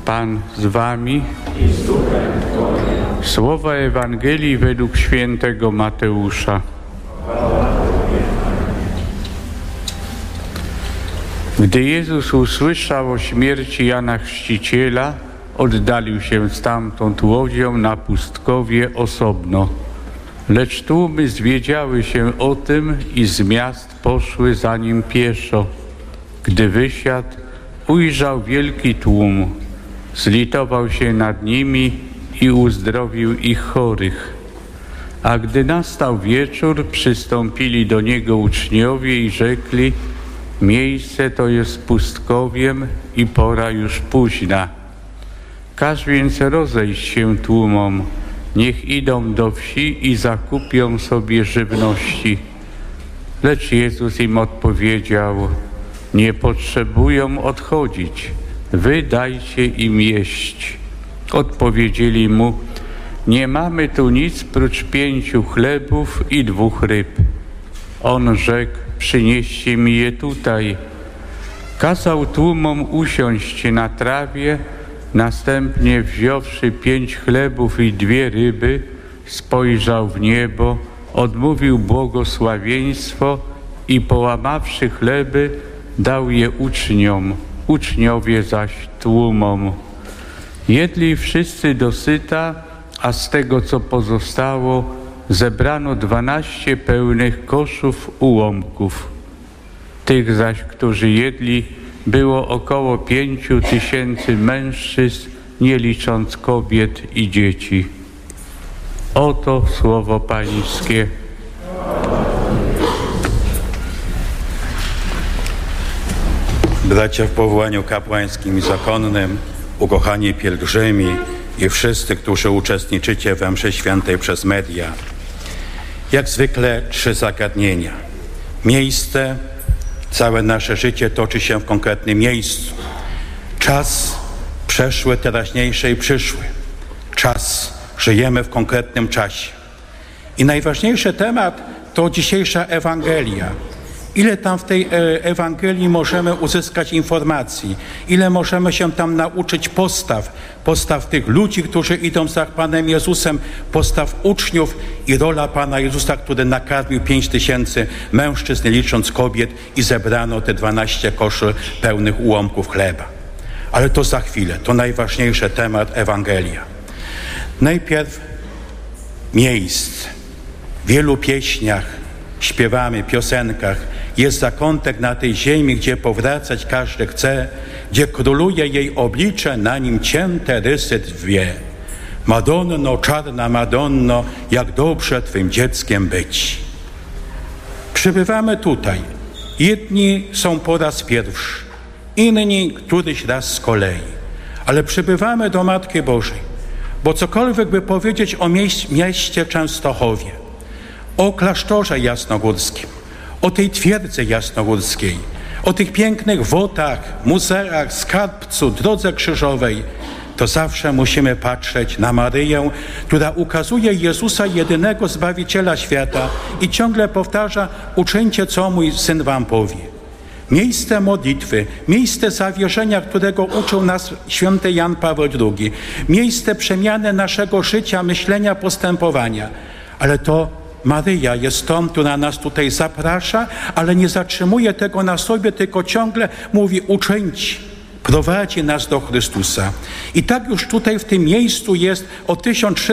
Pan z wami. Słowa Ewangelii według świętego Mateusza. Gdy Jezus usłyszał o śmierci Jana Chrzciciela, oddalił się stamtąd łodzią na pustkowie osobno. Lecz tłumy zwiedziały się o tym i z miast poszły za nim pieszo. Gdy wysiadł, ujrzał wielki tłum. Zlitował się nad nimi i uzdrowił ich chorych. A gdy nastał wieczór, przystąpili do niego uczniowie i rzekli: miejsce to jest pustkowiem i pora już późna. Każ więc rozejść się tłumom, niech idą do wsi i zakupią sobie żywności. Lecz Jezus im odpowiedział: nie potrzebują odchodzić, wy dajcie im jeść. Odpowiedzieli mu: nie mamy tu nic prócz 5 chlebów i 2 ryb. On rzekł: przynieście mi je tutaj. Kazał tłumom usiąść na trawie, następnie wziąwszy 5 chlebów i 2 ryby, spojrzał w niebo, odmówił błogosławieństwo i połamawszy chleby, dał je uczniom, uczniowie zaś tłumom. Jedli wszyscy dosyta, a z tego, co pozostało, zebrano 12 pełnych koszów ułomków. Tych zaś, którzy jedli, było około 5000 mężczyzn, nie licząc kobiet i dzieci. Oto słowo Pańskie. Bracia w powołaniu kapłańskim i zakonnym, ukochani pielgrzymi i wszyscy, którzy uczestniczycie we mszy świętej przez media. Jak zwykle 3 zagadnienia. Miejsce, całe nasze życie toczy się w konkretnym miejscu. Czas, przeszły, teraźniejszy i przyszły. Czas, żyjemy w konkretnym czasie. I najważniejszy temat to dzisiejsza Ewangelia. Ile tam w tej Ewangelii możemy uzyskać informacji, ile możemy się tam nauczyć postaw tych ludzi, którzy idą za Panem Jezusem, postaw uczniów i rola Pana Jezusa, który nakarmił 5000 mężczyzn, nie licząc kobiet, i zebrano te 12 koszy pełnych ułomków chleba. Ale to za chwilę, to najważniejszy temat Ewangelia. Najpierw miejsc. W wielu pieśniach śpiewamy, piosenkach, jest zakątek na tej ziemi, gdzie powracać każdy chce, gdzie króluje jej oblicze, na nim cięte rysy dwie. Madonno, czarna Madonno, jak dobrze Twym dzieckiem być. Przybywamy tutaj. Jedni są po raz pierwszy, inni któryś raz z kolei. Ale przybywamy do Matki Bożej, bo cokolwiek by powiedzieć o mieście Częstochowie, o klasztorze jasnogórskim, o tej twierdzy jasnogórskiej, o tych pięknych wotach, muzeach, skarbcu, drodze krzyżowej, to zawsze musimy patrzeć na Maryję, która ukazuje Jezusa, jedynego Zbawiciela świata, i ciągle powtarza: uczyńcie, co mój Syn wam powie. Miejsce modlitwy, miejsce zawierzenia, którego uczył nas święty Jan Paweł II, miejsce przemiany naszego życia, myślenia, postępowania. Ale to Maryja jest tą, która nas tutaj zaprasza, ale nie zatrzymuje tego na sobie, tylko ciągle mówi: uczyńcie, prowadzi nas do Chrystusa. I tak już tutaj w tym miejscu jest od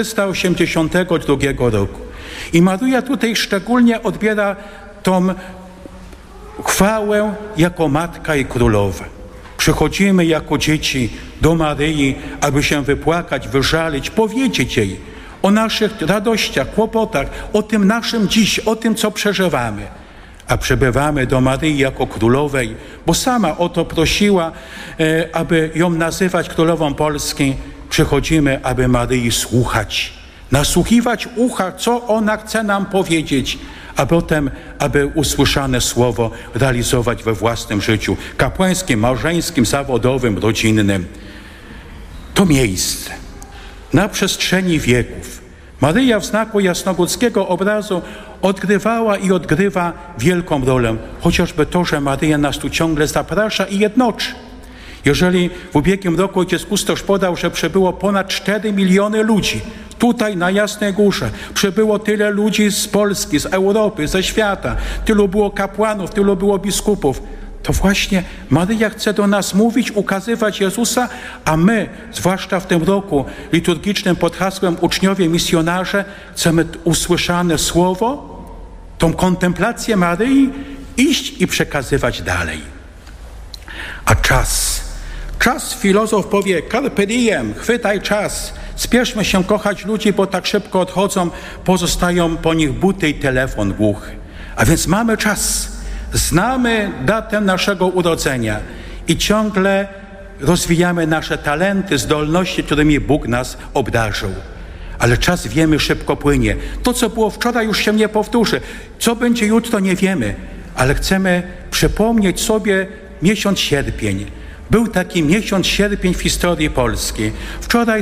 1382 roku. I Maryja tutaj szczególnie odbiera tą chwałę jako Matka i Królowa. Przychodzimy jako dzieci do Maryi, aby się wypłakać, wyżalić, powiedzieć jej o naszych radościach, kłopotach, o tym naszym dziś, o tym, co przeżywamy. A przybywamy do Maryi jako Królowej, bo sama o to prosiła, aby ją nazywać Królową Polski. Przychodzimy, aby Maryi słuchać, nasłuchiwać ucha, co ona chce nam powiedzieć, a potem, aby usłyszane słowo realizować we własnym życiu, kapłańskim, małżeńskim, zawodowym, rodzinnym. To miejsce. Na przestrzeni wieków Maryja w znaku jasnogórskiego obrazu odgrywała i odgrywa wielką rolę. Chociażby to, że Maryja nas tu ciągle zaprasza i jednoczy. Jeżeli w ubiegłym roku ojciec kustosz podał, że przybyło ponad 4 miliony ludzi, tutaj na Jasnej Górze przybyło tyle ludzi z Polski, z Europy, ze świata, tylu było kapłanów, tylu było biskupów, to właśnie Maryja chce do nas mówić, ukazywać Jezusa, a my, zwłaszcza w tym roku liturgicznym pod hasłem Uczniowie Misjonarze, chcemy usłyszane słowo, tą kontemplację Maryi iść i przekazywać dalej. A czas, filozof powie, carpe diem, chwytaj czas, spieszmy się kochać ludzi, bo tak szybko odchodzą, pozostają po nich buty i telefon głuchy. A więc mamy czas, znamy datę naszego urodzenia i ciągle rozwijamy nasze talenty, zdolności, którymi Bóg nas obdarzył. Ale czas, wiemy, szybko płynie. To, co było wczoraj, już się nie powtórzy. Co będzie jutro, nie wiemy. Ale chcemy przypomnieć sobie miesiąc sierpień. Był taki miesiąc sierpień w historii Polski. Wczoraj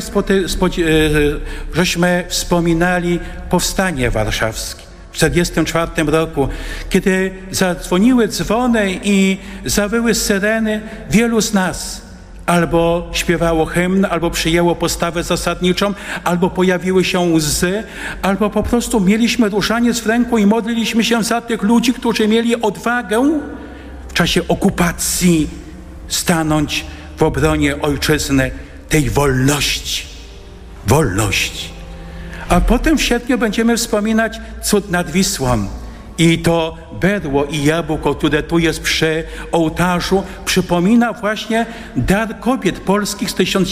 żeśmy wspominali powstanie warszawskie w 1944 roku. Kiedy zadzwoniły dzwony i zawyły syreny, wielu z nas albo śpiewało hymn, albo przyjęło postawę zasadniczą, albo pojawiły się łzy, albo po prostu mieliśmy różaniec w ręku i modliliśmy się za tych ludzi, którzy mieli odwagę w czasie okupacji stanąć w obronie ojczyzny, tej wolności. A potem w sierpniu będziemy wspominać cud nad Wisłą. I to berło i jabłko, które tu jest przy ołtarzu, przypomina właśnie dar kobiet polskich z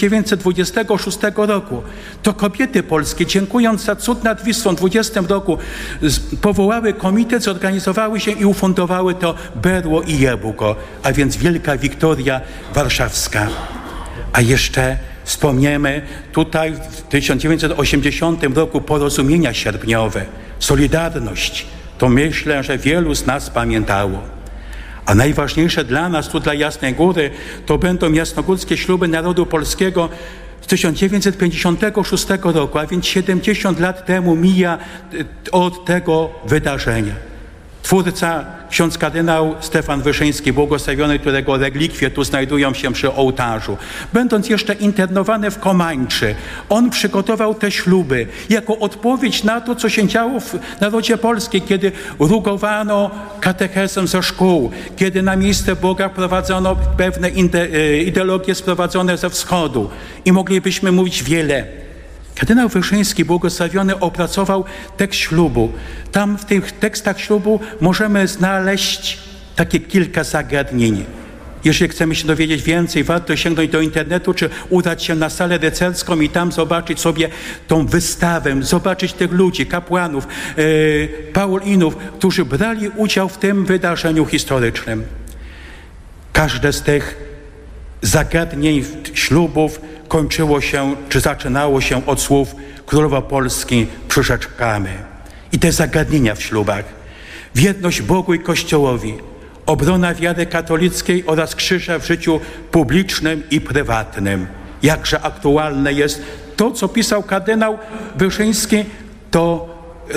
1926 roku. To kobiety polskie, dziękując za cud nad Wisłą w 20 roku, powołały komitet, zorganizowały się i ufundowały to berło i jabłko, a więc Wielka Wiktoria Warszawska. A jeszcze wspomniemy tutaj w 1980 roku porozumienia sierpniowe, Solidarność. To myślę, że wielu z nas pamiętało. A najważniejsze dla nas, tu dla Jasnej Góry, to będą jasnogórskie śluby narodu polskiego z 1956 roku, a więc 70 lat temu mija od tego wydarzenia. Twórca, ksiądz kardynał Stefan Wyszyński, błogosławiony, którego relikwie tu znajdują się przy ołtarzu. Będąc jeszcze internowany w Komańczy, on przygotował te śluby jako odpowiedź na to, co się działo w narodzie polskim, kiedy rugowano katechezę ze szkół, kiedy na miejsce Boga prowadzono pewne ideologie sprowadzone ze wschodu. I moglibyśmy mówić wiele. Kardynał Wyszyński, błogosławiony, opracował tekst ślubu. Tam w tych tekstach ślubu możemy znaleźć takie kilka zagadnień. Jeżeli chcemy się dowiedzieć więcej, warto sięgnąć do internetu, czy udać się na salę rycerską i tam zobaczyć sobie tą wystawę, zobaczyć tych ludzi, kapłanów, paulinów, którzy brali udział w tym wydarzeniu historycznym. Każde z tych zagadnień ślubów kończyło się, czy zaczynało się od słów Królowa Polski przyrzeczamy. I te zagadnienia w ślubach. Wierność Bogu i Kościołowi, obrona wiary katolickiej oraz krzyża w życiu publicznym i prywatnym. Jakże aktualne jest to, co pisał kardynał Wyszyński, to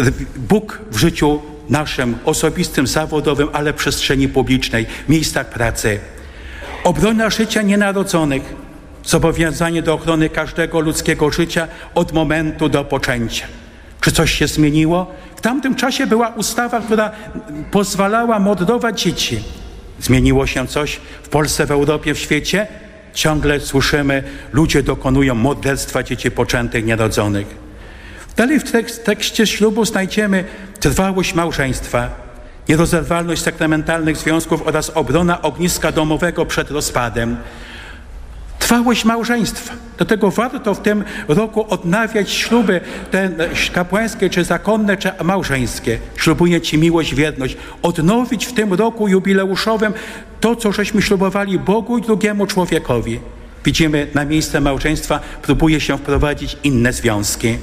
Bóg w życiu naszym, osobistym, zawodowym, ale przestrzeni publicznej, miejscach pracy. Obrona życia nienarodzonych, zobowiązanie do ochrony każdego ludzkiego życia od momentu do poczęcia. Czy coś się zmieniło? W tamtym czasie była ustawa, która pozwalała mordować dzieci. Zmieniło się coś w Polsce, w Europie, w świecie? Ciągle słyszymy, ludzie dokonują morderstwa dzieci poczętych, nierodzonych. Dalej w tekście ślubu znajdziemy trwałość małżeństwa, nierozerwalność sakramentalnych związków oraz obrona ogniska domowego przed rozpadem. Trwałość małżeństwa. Do tego warto w tym roku odnawiać śluby te kapłańskie, czy zakonne, czy małżeńskie. Ślubuję Ci miłość, wierność. Odnowić w tym roku jubileuszowym to, co żeśmy ślubowali Bogu i drugiemu człowiekowi. Widzimy, na miejsce małżeństwa próbuje się wprowadzić inne związki.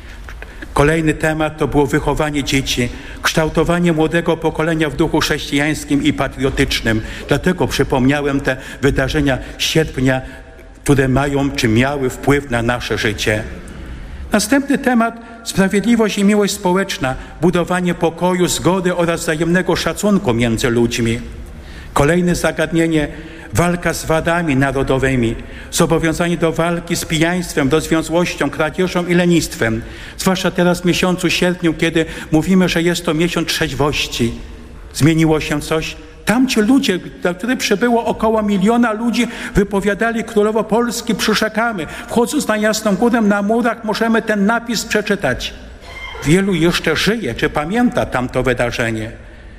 Kolejny temat to było wychowanie dzieci, kształtowanie młodego pokolenia w duchu chrześcijańskim i patriotycznym. Dlatego przypomniałem te wydarzenia sierpnia, które mają czy miały wpływ na nasze życie. Następny temat: sprawiedliwość i miłość społeczna, budowanie pokoju, zgody oraz wzajemnego szacunku między ludźmi. Kolejne zagadnienie: walka z wadami narodowymi, zobowiązanie do walki z pijaństwem, rozwiązłością, kradzieżą i lenistwem. Zwłaszcza teraz w miesiącu sierpniu, kiedy mówimy, że jest to miesiąc trzeźwości. Zmieniło się coś? Tamci ludzie, na które przybyło około 1 miliona ludzi, wypowiadali Królowo Polski przyrzekamy. Wchodząc na Jasną Górę, na murach możemy ten napis przeczytać. Wielu jeszcze żyje, czy pamięta tamto wydarzenie.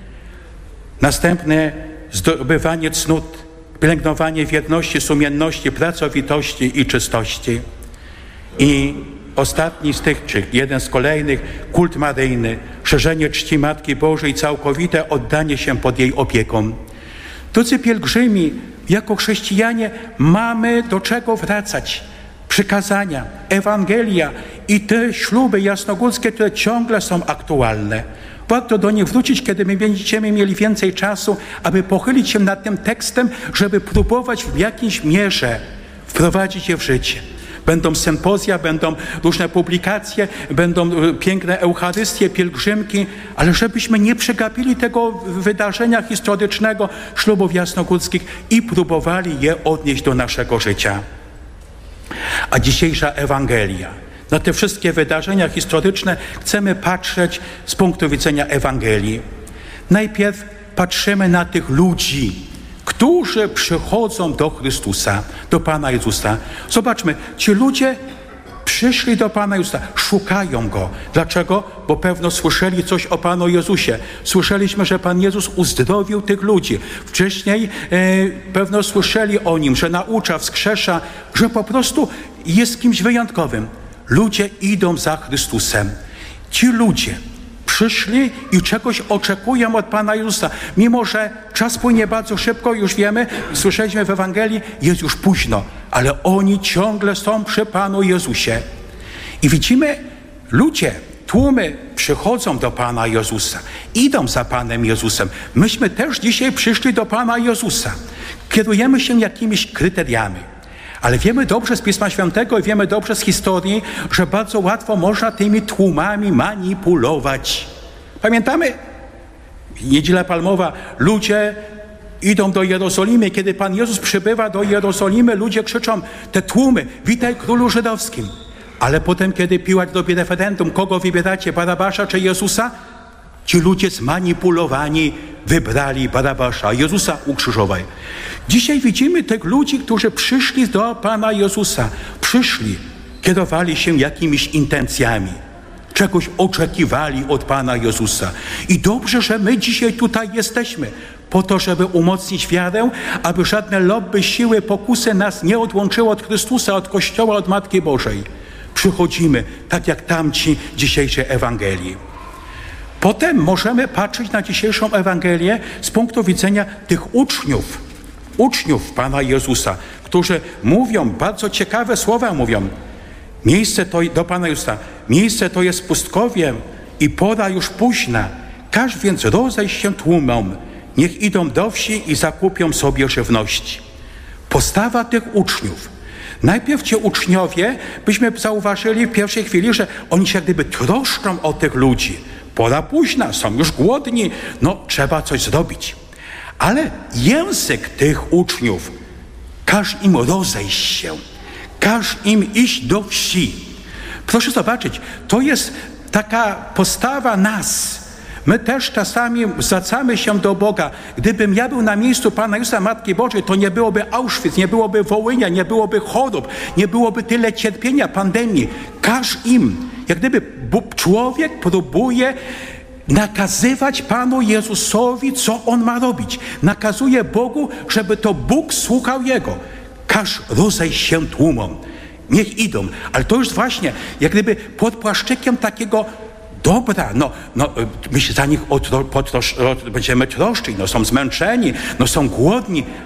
Następne zdobywanie cnót, pielęgnowanie wierności, sumienności, pracowitości i czystości. I ostatni z tych, czy jeden z kolejnych, kult maryjny, szerzenie czci Matki Bożej, całkowite oddanie się pod jej opieką. Drodzy pielgrzymi, jako chrześcijanie mamy do czego wracać. Przykazania, Ewangelia i te śluby jasnogórskie, które ciągle są aktualne. Warto do nich wrócić, kiedy my będziemy mieli więcej czasu, aby pochylić się nad tym tekstem, żeby próbować w jakiejś mierze wprowadzić je w życie. Będą sympozja, będą różne publikacje, będą piękne eucharystie, pielgrzymki, ale żebyśmy nie przegapili tego wydarzenia historycznego ślubów jasnogórskich i próbowali je odnieść do naszego życia. A dzisiejsza Ewangelia. Na te wszystkie wydarzenia historyczne chcemy patrzeć z punktu widzenia Ewangelii. Najpierw patrzymy na tych ludzi, którzy przychodzą do Chrystusa, do Pana Jezusa. Zobaczmy, ci ludzie przyszli do Pana Jezusa, szukają Go. Dlaczego? Bo pewno słyszeli coś o Panu Jezusie. Słyszeliśmy, że Pan Jezus uzdrowił tych ludzi. Wcześniej pewno słyszeli o Nim, że naucza, wskrzesza, że po prostu jest kimś wyjątkowym. Ludzie idą za Chrystusem. Ci ludzie przyszli i czegoś oczekują od Pana Jezusa. Mimo że czas płynie bardzo szybko, już wiemy, słyszeliśmy w Ewangelii, jest już późno, ale oni ciągle są przy Panu Jezusie. I widzimy, ludzie, tłumy przychodzą do Pana Jezusa, idą za Panem Jezusem. Myśmy też dzisiaj przyszli do Pana Jezusa. Kierujemy się jakimiś kryteriami. Ale wiemy dobrze z Pisma Świętego i wiemy dobrze z historii, że bardzo łatwo można tymi tłumami manipulować. Pamiętamy? Niedziela Palmowa. Ludzie idą do Jerozolimy. Kiedy Pan Jezus przybywa do Jerozolimy, ludzie krzyczą, te tłumy, witaj królu żydowskim. Ale potem, kiedy Piłat robi referendum, kogo wybieracie, Barabasza czy Jezusa? Ci ludzie zmanipulowani wybrali Barabasza, Jezusa ukrzyżowali. Dzisiaj widzimy tych ludzi, którzy przyszli do Pana Jezusa. Przyszli, kierowali się jakimiś intencjami. Czegoś oczekiwali od Pana Jezusa. I dobrze, że my dzisiaj tutaj jesteśmy. Po to, żeby umocnić wiarę, aby żadne lobby, siły, pokusy nas nie odłączyły od Chrystusa, od Kościoła, od Matki Bożej. Przychodzimy, tak jak tamci dzisiejszej Ewangelii. Potem możemy patrzeć na dzisiejszą Ewangelię z punktu widzenia tych uczniów Pana Jezusa, którzy mówią, bardzo ciekawe słowa mówią. Miejsce to do Pana Jezusa, miejsce to jest pustkowiem i pora już późna. Każ więc rozejść się tłumom, niech idą do wsi i zakupią sobie żywności. Postawa tych uczniów. Najpierw ci uczniowie, byśmy zauważyli w pierwszej chwili, że oni się jak gdyby troszczą o tych ludzi. Pora późna, są już głodni, trzeba coś zrobić. Ale język tych uczniów, każ im rozejść się, każ im iść do wsi. Proszę zobaczyć, to jest taka postawa nas. My też czasami zwracamy się do Boga. Gdybym ja był na miejscu Pana Jezusa, Matki Bożej, to nie byłoby Auschwitz, nie byłoby Wołynia, nie byłoby chorób, nie byłoby tyle cierpienia, pandemii. Każ im. Jak gdyby człowiek próbuje nakazywać Panu Jezusowi, co On ma robić. Nakazuje Bogu, żeby to Bóg słuchał Jego. Każ rozejść się tłumom. Niech idą. Ale to już właśnie, jak gdyby pod płaszczykiem takiego dobra, my się za nich będziemy troszczyć, są zmęczeni, są głodni,